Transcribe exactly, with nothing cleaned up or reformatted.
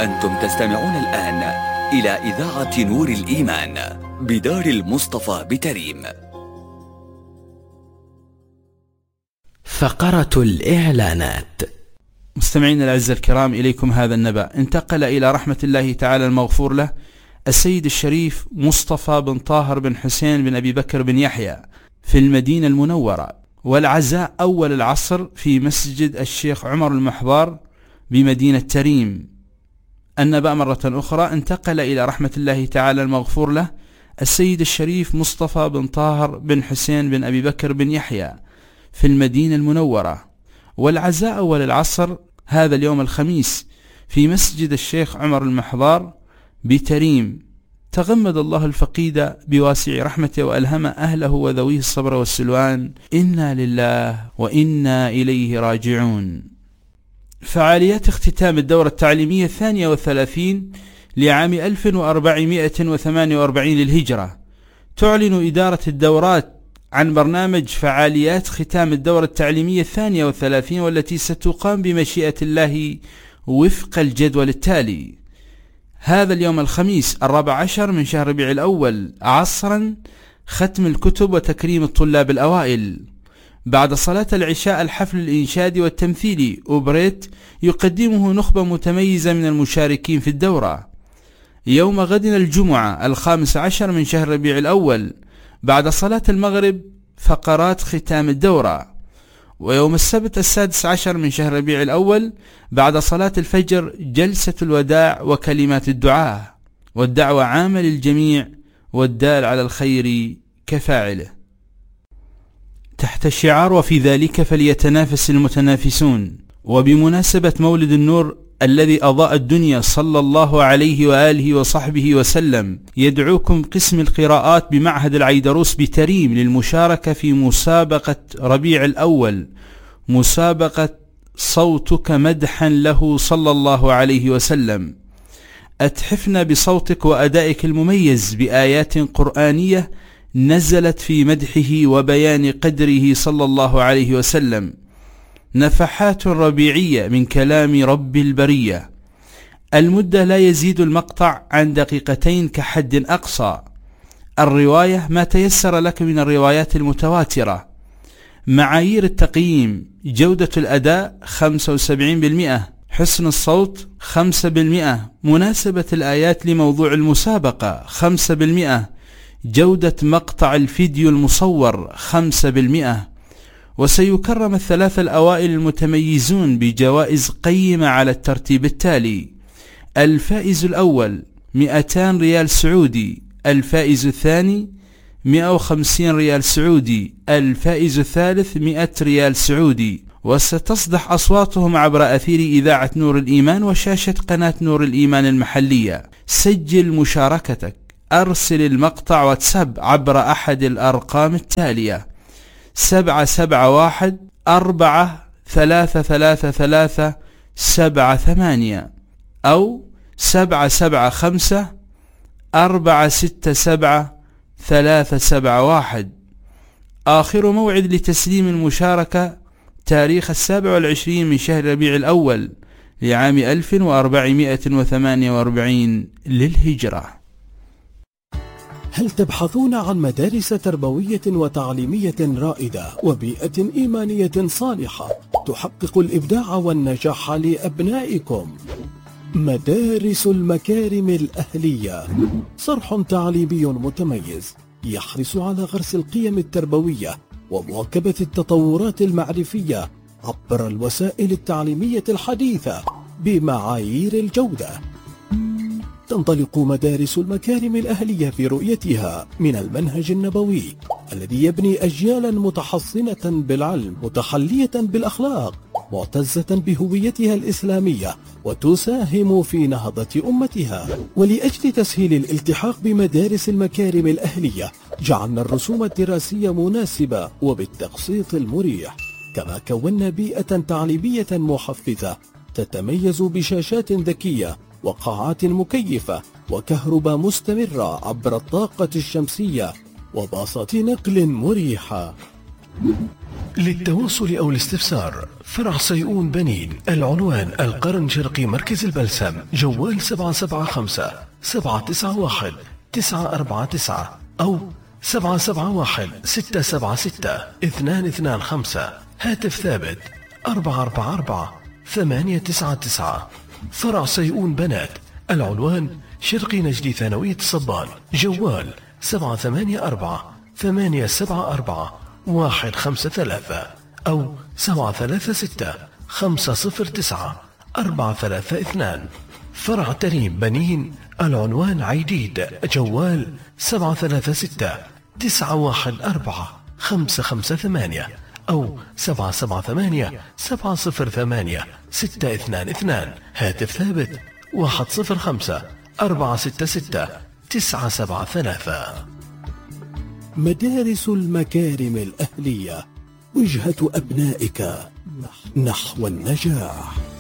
أنتم تستمعون الآن إلى إذاعة نور الإيمان بدار المصطفى بتريم. فقرة الإعلانات. مستمعين الأعزاء الكرام، إليكم هذا النبأ. انتقل إلى رحمة الله تعالى المغفور له السيد الشريف مصطفى بن طاهر بن حسين بن أبي بكر بن يحيى في المدينة المنورة، والعزاء أول العصر في مسجد الشيخ عمر المحضار بمدينة تريم. النبأ مرة أخرى، انتقل إلى رحمة الله تعالى المغفور له السيد الشريف مصطفى بن طاهر بن حسين بن أبي بكر بن يحيى في المدينة المنورة، والعزاء أول العصر هذا اليوم الخميس في مسجد الشيخ عمر المحضار بتريم. تغمد الله الفقيد بواسع رحمته وألهم أهله وذويه الصبر والسلوان. إنا لله وإنا إليه راجعون. فعاليات اختتام الدورة التعليمية الثانية والثلاثين لعام ألف وأربعمائة وثمانية وأربعين للهجرة. تعلن إدارة الدورات عن برنامج فعاليات ختام الدورة التعليمية الثانية والثلاثين، والتي ستقام بمشيئة الله وفق الجدول التالي: هذا اليوم الخميس الرابع عشر من شهر ربيع الأول عصرا ختم الكتب وتكريم الطلاب الأوائل. بعد صلاة العشاء الحفل الإنشادي والتمثيلي أوبريت يقدمه نخبة متميزة من المشاركين في الدورة. يوم غد الجمعة الخامس عشر من شهر ربيع الأول بعد صلاة المغرب فقرات ختام الدورة. ويوم السبت السادس عشر من شهر ربيع الأول بعد صلاة الفجر جلسة الوداع وكلمات الدعاء، والدعوة عامة للجميع والدال على الخير كفاعله. تحت الشعار وفي ذلك فليتنافس المتنافسون، وبمناسبة مولد النور الذي أضاء الدنيا صلى الله عليه وآله وصحبه وسلم، يدعوكم قسم القراءات بمعهد العيدروس بتريم للمشاركة في مسابقة ربيع الأول، مسابقة صوتك مدحا له صلى الله عليه وسلم. أتحفنا بصوتك وأدائك المميز بآيات قرآنية نزلت في مدحه وبيان قدره صلى الله عليه وسلم، نفحات ربيعية من كلام رب البرية. المدة لا يزيد المقطع عن دقيقتين كحد أقصى. الرواية ما تيسر لك من الروايات المتواترة. معايير التقييم: جودة الأداء خمسة وسبعين بالمئة، حسن الصوت خمسة بالمئة، مناسبة الآيات لموضوع المسابقة خمسة بالمئة، جودة مقطع الفيديو المصور خمسة بالمئة. وسيكرم الثلاثة الأوائل المتميزون بجوائز قيمة على الترتيب التالي: الفائز الأول مئتان ريال سعودي، الفائز الثاني مئة وخمسين ريال سعودي، الفائز الثالث مئة ريال سعودي. وستصدح أصواتهم عبر أثير إذاعة نور الإيمان وشاشة قناة نور الإيمان المحلية. سجل مشاركتك، أرسل المقطع واتساب عبر أحد الأرقام التالية: سبعة سبعة واحد أربعة ثلاثة ثلاثة ثلاثة سبعة ثمانية أو سبعة سبعة خمسة أربعة ستة سبعة ثلاثة سبعة واحد. آخر موعد لتسليم المشاركة تاريخ السابع والعشرين من شهر ربيع الأول لعام ألف وأربعمائة وثمانية وأربعين للهجرة. هل تبحثون عن مدارس تربوية وتعليمية رائدة وبيئة إيمانية صالحة تحقق الإبداع والنجاح لأبنائكم؟ مدارس المكارم الأهلية صرح تعليمي متميز يحرص على غرس القيم التربوية ومواكبة التطورات المعرفية عبر الوسائل التعليمية الحديثة بمعايير الجودة. تنطلق مدارس المكارم الأهلية في رؤيتها من المنهج النبوي الذي يبني أجيالا متحصنة بالعلم متحلية بالأخلاق معتزة بهويتها الإسلامية وتساهم في نهضة أمتها. ولأجل تسهيل الالتحاق بمدارس المكارم الأهلية جعلنا الرسوم الدراسية مناسبة وبالتقسيط المريح، كما كونا بيئة تعليمية محفزة تتميز بشاشات ذكية وقاعات مكيفة وكهرباء مستمرة عبر الطاقة الشمسية وباصات نقل مريحة. للتواصل أو الاستفسار فرع صيئون بنين، العنوان القرن شرقي مركز البلسم، جوال سبعة سبعة خمسة سبعة تسعة واحد تسعة أربعة تسعة أو سبعة سبعة واحد ستة سبعة ستة اثنان اثنان خمسة. هاتف ثابت أربعة أربعة أربعة ثمانية تسعة تسعة. فرع صيئون بنات، العنوان شرقي نجدي ثانوية الصبان، جوال سبعة ثمانية أربعة ثمانية سبعة أربعة واحد خمسة ثلاثة أو سبعة ثلاثة ستة خمسة صفر تسعة أربعة ثلاثة اثنان. فرع تريم بنين، العنوان عيديد، جوال سبعة ثلاثة ستة تسعة واحد أربعة خمسة خمسة ثمانية أو سبعة سبعة ثمانية سبعة صفر ثمانية ستة اثنان اثنان. هاتف ثابت واحد صفر خمسة أربعة ستة ستة تسعة سبعة ثلاثة. مدارس المكارم الأهلية، وجهة أبنائك نحو النجاح.